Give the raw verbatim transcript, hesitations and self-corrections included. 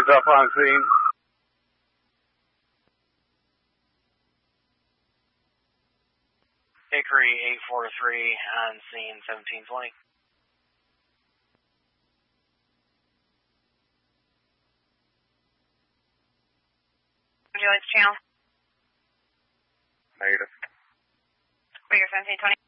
up on scene. Hickory eight four three on scene seventeen twenty. Would you like the channel? Negative. Wait, you're seventeen twenty?